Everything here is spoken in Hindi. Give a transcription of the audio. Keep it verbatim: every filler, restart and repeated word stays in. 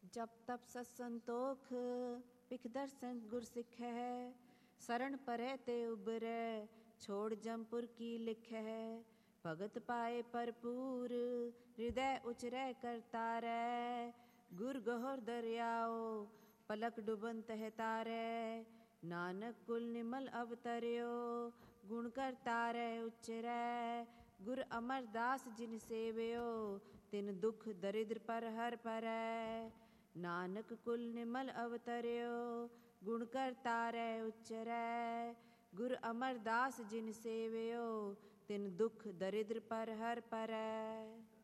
जप तप सत्संतोख पिख दर्शन गुर सिख है, शरण परै ते उबरै छोड़ जमपुर की लिख है। भगत पाए भरपूर हृदय उचरै करतारै, गुर गहोर दरियाओ पलक डुबन तह तारै। नानक कुल निमल अवतर्यो गुण करतारै उच्चरै, गुर अमरदास जिन सेवयो तिन दुख दरिद्र पर हर परै। नानक कुल निमल अवतर्यो गुण करतारै उच्चरै, गुर अमरदास जिन सेवयो तिन दुख दरिद्र पर हर परै।